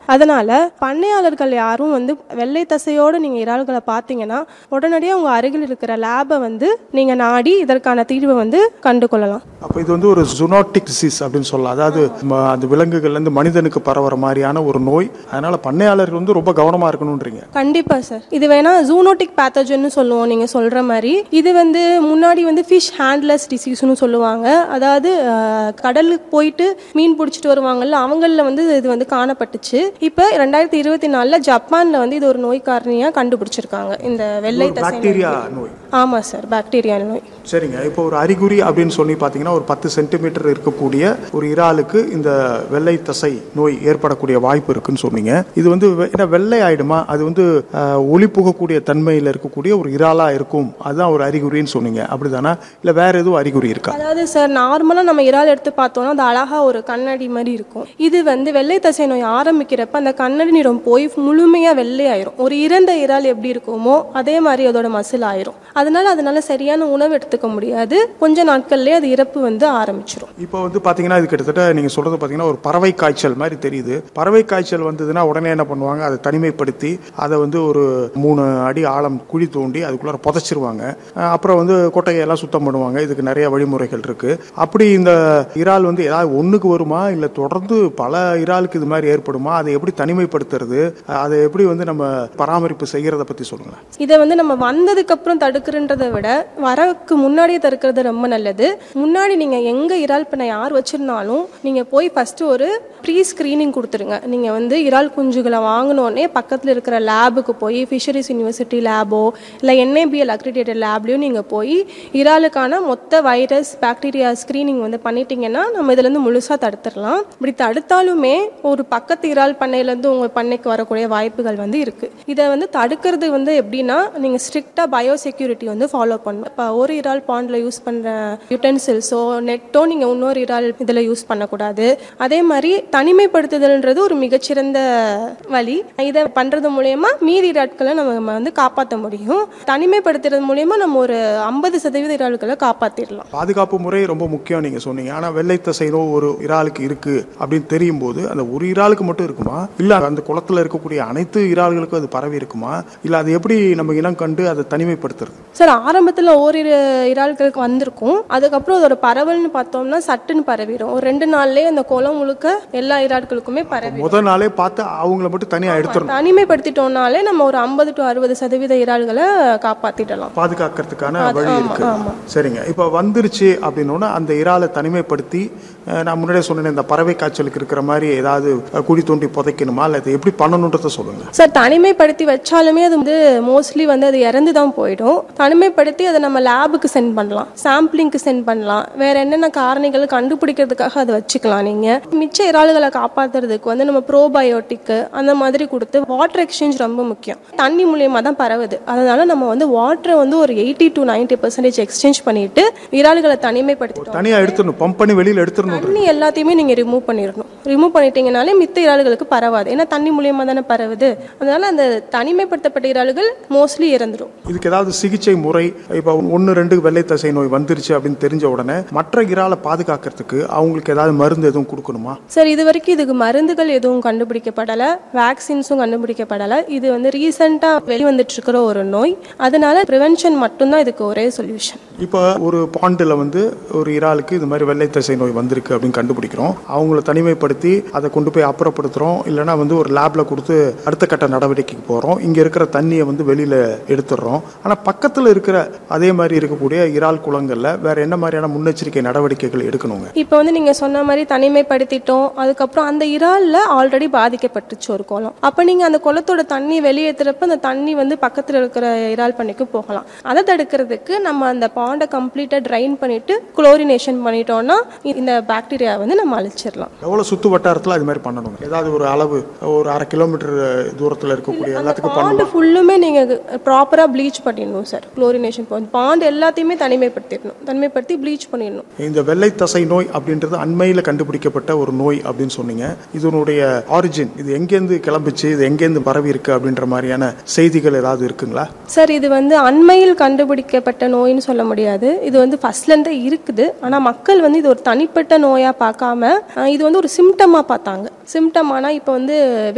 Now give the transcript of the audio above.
அதனால பண்ணையாளர்கள் யாரும் வந்து வெள்ளை தசையோடு நீங்கள் இறால்களை பார்த்தீங்கன்னா உடனடியாக உங்கள் அருகில் இருக்கிற லேபை வந்து நீங்கள் நாடி இதற்கான தீர்வை வந்து கண்டுகொள்ளலாம். அப்போ இது வந்து ஒரு ஜூனோட்டிக் டிசீஸ் அப்படின்னு சொல்லலாம். அதாவது அந்த விலங்குகள்லேருந்து மனிதனுக்கு பரவுற மாதிரியான ஒரு நோய். அதனால பண்ணையாளர்கள் வந்து ரொம்ப கவனமாக இருக்கணும்ன்றீங்க. கண்டிப்பாக சார். இது வேணா ஜூனோட்டிக் பேத்தோஜன் சொல்லுவோம் நீங்கள் சொல்கிற மாதிரி. இது வந்து முன்னாடி வந்து ஃபிஷ் ஹேண்ட்லெஸ் டிசீஸ்னு சொல்லுவாங்க. அதாவது கடலுக்கு போயிட்டு மீன் பிடிச்சிட்டு வருவாங்கல்ல, அவங்களில் வந்து இது வந்து காணப்பட்டுச்சு. இப்போ 2024 ஜப்பானில் வந்து இது ஒரு நோய் காரணியாக கண்டுபிடிச்சிருக்காங்க, இந்த வெள்ளை பாக்டீரியா நோய். ஆமாம் சார், பாக்டீரியா நோய். சரிங்க. இப்போ ஒரு அறிகுறி அப்படின்னு சொல்லி பார்த்தீங்கன்னா ஒரு 10 சென்டிமீட்டர் இருக்கக்கூடிய ஒரு இறாலுக்கு இந்த வெள்ளை தசை நோய் ஏற்படக்கூடிய வாய்ப்பு இருக்குன்னு சொன்னீங்க. இது வந்து வெள்ளை ஆயிடுமா? அது வந்து ஒளி புகக்கூடிய தன்மையில் இருக்கக்கூடிய ஒரு இறாலா இருக்கும், அதுதான் ஒரு அறிகுறின்னு சொன்னீங்க, அப்படிதானா? இல்லை வேற எதுவும் அறிகுறி இருக்கா? அதாவது சார், நார்மலாக நம்ம இறால் எடுத்து பார்த்தோம்னா அது அழகா ஒரு கண்ணாடி மாதிரி இருக்கும். இது வந்து வெள்ளை தசை நோய் ஆரம்பிக்கிறப்ப அந்த கண்ணாடி நிறம் போய் முழுமையாக வெள்ளை ஆயிரும். ஒரு இறந்த இறால் எப்படி இருக்குமோ அதே மாதிரி அதோட மசில் ஆயிரும். அதனால சரியான உணவு எடுத்துக்க முடியாது. கொஞ்ச நாட்கள்லயே அது இறப்பு வந்து ஆரம்பிச்சிடும். இப்போ வந்து பாத்தீங்கன்னா இது கிட்டத்தட்ட நீங்க சொல்றது பாத்தீங்கன்னா ஒரு பறவை காய்ச்சல் மாதிரி தெரியுது. பறவை காய்ச்சல் வந்ததுன்னா உடனே என்ன பண்ணுவாங்க, அதை தனிமைப்படுத்தி அதை வந்து ஒரு 3 அடி ஆழம் குழி தோண்டி அதுக்குள்ள புதைச்சிருவாங்க. அப்புறம் வந்து கொட்டையெல்லாம் சுத்தம் பண்ணுவாங்க. இதுக்கு நிறைய வழிமுறைகள் இருக்கு. அப்படி இந்த இறால் வந்து ஏதாவது ஒண்ணுக்கு வருமா, இல்ல தொடர்ந்து பல இறாலுக்கு இது மாதிரி ஏற்படுமா? அதை எப்படி தனிமைப்படுத்துறது, அதை எப்படி வந்து நம்ம பராமரிப்பு செய்யறத பத்தி சொல்லுங்க. இதை வந்து நம்ம வந்ததுக்கு அப்புறம் தடுக்கிறன்றதை விட வரக்கு முன்னாடியே தடுக்கிறது ரொம்ப நல்லது. முன்னாடி நீங்க எங்க இறால் பண்ண யார் வச்சிருந்தாலும் நீங்க போய் ஃபர்ஸ்ட் ஒரு ப்ரீ ஸ்கிரீனிங் கொடுத்துருங்க. நீங்க வந்து இறால் குஞ்சுகளை வாங்கினோடனே பக்கத்தில் இருக்கிற லேபுக்கு போய் ஃபிஷரிஸ் யூனிவர்சிட்டி லேபோ இல்லை NABL அக்ரிடேட்டட் லேப்லையும் நீங்க போய் இறாலுக்கான மொத்த வைரஸ் பாக்டீரியா ஸ்கிரீனிங் வந்து பண்ணிட்டீங்கன்னா நம்ம இதுல இருந்து முழுசா தடுத்துடலாம். இப்படி தடுத்தாலுமே ஒரு பக்கத்து இறால் பண்ணையிலேருந்து உங்க பண்ணைக்கு வரக்கூடிய வாய்ப்புகள் வந்து இருக்கு. இதை வந்து தடுக்கிறது வந்து எப்படின்னா, நீங்க ஸ்ட்ரிக்டா பயோசெக்யூரிட்டி வந்து ஃபாலோ பண்ணணும். இப்போ ஒரு இறால் பாண்டில் யூஸ் பண்ணுற யூட்டென்சில்ஸோ நெட்டோ நீங்கள் இன்னொரு இறால் இதில் யூஸ் பண்ணக்கூடாது. அதே மாதிரி தனிமைப்படுத்துதல்ன்றது ஒரு மிகச்சிறந்த வழி. இதை பண்ணுறது மூலயமா மீதி இறாட்களை நம்ம வந்து காப்பாற்ற முடியும். தனிமைப்படுத்துறது மூலயமா நம்ம ஒரு 50% இறால்களை காப்பாற்றிடலாம். பாதுகாப்பு முறை ரொம்ப முக்கியம் நீங்க சொன்னீங்க. ஆனால் வெள்ளை தசை நோய் ஒரு இறாலுக்கு இருக்கு அப்படின்னு தெரியும் போது அந்த ஒரு இறாலுக்கு மட்டும் இருக்குமா, இல்லை அந்த குளத்தில் இருக்கக்கூடிய அனைத்து இறால்களுக்கும் அது பரவி இருக்குமா, இல்லை அது எப்படி நம்ம இனம் கண்டு அதை தனிமைப்படுத்துறது? சார், ஆரம்பத்தில் ஓரிரு இறால்களுக்கு வந்திருக்கும். அதுக்கப்புறம் அதோட பரவல்னு பார்த்தோம்னா சட்டுன்னு பரவிடும். ஒரு 2 நாள்லயே அந்த குளம் முழுக்க எல்லா இறால்களுக்குமே பரவி முதல் நாளே பார்த்து அவங்கள மட்டும் தனியாக எடுத்துடணும். தனிமைப்படுத்திட்டோம்னாலே நம்ம ஒரு 50 to 60% இறால்களை காப்பாத்திடலாம். பாதுகாக்கிறதுக்கான வழி இருக்கு. சரிங்க. இப்போ வந்துருச்சு அப்படின்னா அந்த இறாலை தனிமைப்படுத்தி நான் முன்னாடியே சொன்னேன், இந்த பறவை காய்ச்சலுக்கு இருக்கிற மாதிரி ஏதாவது குழி தோண்டி புதைக்கணுமா, இல்லை அதை எப்படி பண்ணணுன்றத சொல்லுங்க சார். தனிமைப்படுத்தி வச்சாலுமே அது வந்து மோஸ்ட்லி வந்து அது இறந்து தான் போயிடும். தனிமைப்படுத்தி அதை நம்ம லேபுக்கு சென்ட் பண்ணலாம், சாம்பிளிங்க்கு சென்ட் பண்ணலாம், வேற என்னென்ன காரணிகள் கண்டுபிடிக்கிறதுக்காக அதை வச்சுக்கலாம். நீங்க மிச்ச இறால்களை காப்பாற்றுறதுக்கு வந்து நம்ம ப்ரோபயோட்டிக் அந்த மாதிரி கொடுத்து வாட்டர் எக்ஸ்சேஞ்ச் ரொம்ப முக்கியம். தண்ணி மூலியமா தான் பரவுது. அதனால நம்ம வந்து வாட்டரை வந்து ஒரு 80 to 90% எக்ஸ்சேஞ்ச் பண்ணிட்டு இறால்களை தனிமைப்படுத்தி தனியாக எடுத்துடணும். பம்ப் பண்ணி வெளியில் எடுத்துடணும். தண்ணி எல்லாத்தையுமே நீங்க ரிமூவ் பண்ணிடணும். ரிமூவ் பண்ணிட்டீங்கனாலே மித்த இறால்களுக்கு பரவாது. ஏன்னா தண்ணி மூலியமா தானே பரவுது. அதனால அந்த தனிமைப்படுத்தப்பட்ட இறால்கள் மோஸ்ட்லி இறந்துடும். இதுக்கு ஏதாவது சிகிச்சை முறை, இப்போ 1-2 வெள்ளை தசை நோய் வந்துருச்சு அப்படின்னு தெரிஞ்ச உடனே மற்ற இறாலை பாதுகாக்கிறதுக்கு அவங்களுக்கு ஏதாவது மருந்து எதுவும் கொடுக்கணுமா? சார், இது வரைக்கும் இதுக்கு மருந்துகள் எதுவும் கண்டுபிடிக்கப்படல, வேக்சின்ஸும் கண்டுபிடிக்கப்படல. இது வந்து ரீசெண்டா வெளிவந்துட்டு இருக்கிற ஒரு நோய். அதனால பிரிவென்ஷன் மட்டும்தான் இதுக்கு ஒரே சொல்யூஷன். இப்போ ஒரு பாண்டில் வந்து ஒரு இறாலுக்கு இது மாதிரி வெள்ளை தசை நோய் வந்திருக்கு அப்படின்னு கண்டுபிடிக்கிறோம். அவங்கள தனிமைப்படுத்தி அதை கொண்டு போய் அப்புறப்படுத்துறோம். இல்லைன்னா வந்து ஒரு லேப்ல கொடுத்து அடுத்த கட்ட நடவடிக்கைக்கு போறோம். இங்க இருக்கிற தண்ணியை வந்து வெளியில எடுத்துடுறோம். ஆனா பக்கத்துல இருக்கிற அதே மாதிரி இருக்கக்கூடிய இறால் குளங்கள்ல வேற என்ன மாதிரியான முன்னெச்சரிக்கை நடவடிக்கைகள் எடுக்கணுங்க? இப்போ வந்து நீங்க சொன்ன மாதிரி தனிமைப்படுத்திட்டோம். அதுக்கப்புறம் அந்த இறால்ல ஆல்ரெடி பாதிக்கப்பட்டுச்சு ஒரு குளம். அப்ப நீங்க அந்த குளத்தோட தண்ணி வெளியேற்றுறப்ப அந்த தண்ணி வந்து பக்கத்துல இருக்கிற இறால் பண்ணைக்கு போகலாம். அதை தடுக்கிறதுக்கு நம்ம அந்த பாண்டை கம்ப்ளீட்டா ட்ரைன் பண்ணிட்டு குளோரினேஷன் பண்ணிட்டோம்னா இந்த பாக்டீரியா வந்து நம்ம அழிச்சிடலாம். எவ்வளவு சுத்து வட்டாரத்துல அது மாதிரி பண்ணணும்? ஏதாவது ஒரு அளவு, ஒரு 1/2 கிலோமீட்டர் தூரத்துல இருக்கக்கூடிய எல்லாத்துக்கும் பண்ணணும். ஃபுல்லுமே நீங்க ப்ராப்பரா ப்ளீச் பண்ணிடணும் சார். குளோரினேஷன் பாண்ட் எல்லாத்தையுமே தனிமைப்படுத்திடணும். தனிமைப்படுத்தி ப்ளீச் பண்ணிடணும். இந்த வெள்ளை தசை நோய் அப்படின்றது அண்மையில் கண்டுபிடிக்கப்பட்ட ஒரு நோய் அப்படின்னு சொன்னீங்க. இதனுடைய ஆரிஜின், இது எங்கேருந்து கிளம்பிச்சு, இது எங்கேருந்து பரவி இருக்கு அப்படின்ற மாதிரியான செய்திகள் ஏதாவது இருக்குங்களா சார்? இது வந்து அண்மையில் கண்டுபிடிக்கப்பட்ட நோய்னு சொல்ல முடியாது. இது வந்து ஃபர்ஸ்ட்ல இருந்தே இருக்குது. ஆனா மக்கள் வந்து இது ஒரு தனிப்பட்ட நோயா பார்க்காம இது வந்து ஒரு சிம்டமா பார்த்தாங்க. சிம்டம் ஆனா இப்போ வந்து